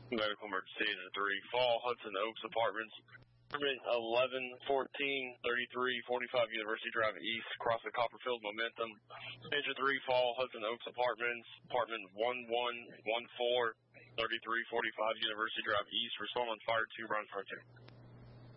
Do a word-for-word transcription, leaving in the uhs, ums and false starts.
Medical emergency to three Fall Hudson Oaks Apartments. Apartment eleven fourteen thirty-three forty-five University Drive East, crossing Copperfield Momentum. Danger three Fall Hudson Oaks Apartments. Apartment one one one four thirty-three forty-five University Drive East. Respond on fire two Browns Frontier.